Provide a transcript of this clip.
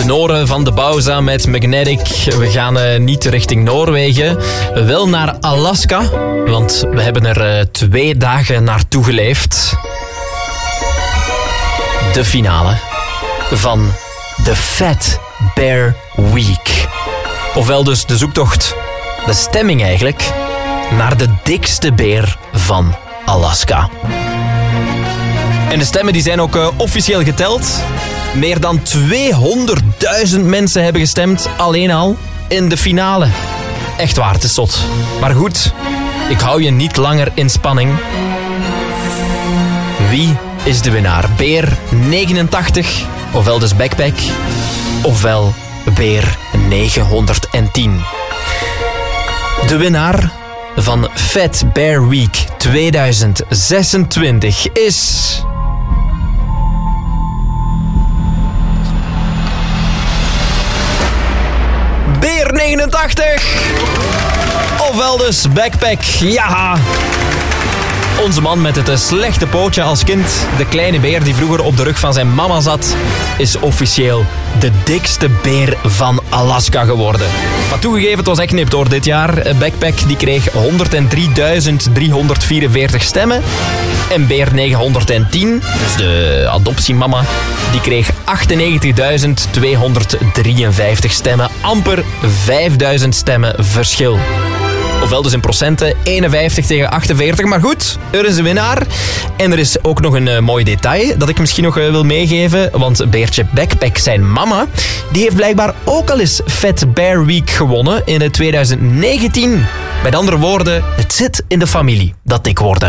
Noren van de Bauza met Magnetic. We gaan niet richting Noorwegen, wel naar Alaska, want we hebben er 2 dagen naartoe geleefd. De finale van de Fat Bear Week. Ofwel dus de zoektocht, de stemming eigenlijk, naar de dikste beer van Alaska. En de stemmen die zijn ook officieel geteld. Meer dan 200.000 mensen hebben gestemd, alleen al in de finale. Echt waar, het is zot. Maar goed, ik hou je niet langer in spanning. Wie is de winnaar? Beer 89, ofwel dus Backpack, ofwel Beer 910. De winnaar van Fat Bear Week 2026 is... Beer 89! Ofwel dus Backpack, ja! Onze man met het slechte pootje als kind, de kleine beer die vroeger op de rug van zijn mama zat, is officieel de dikste beer van Alaska geworden. Maar toegegeven, het was echt nipt hoor dit jaar. Backpack die kreeg 103.344 stemmen. En Beer 910, dus de adoptiemama, die kreeg 98.253 stemmen. Amper 5.000 stemmen verschil. Ofwel dus in procenten, 51 tegen 48. Maar goed, er is een winnaar. En er is ook nog een mooi detail dat ik misschien nog wil meegeven. Want Beertje Backpack, zijn mama, die heeft blijkbaar ook al eens Fat Bear Week gewonnen in 2019. Met andere woorden, het zit in de familie, dat dik worden.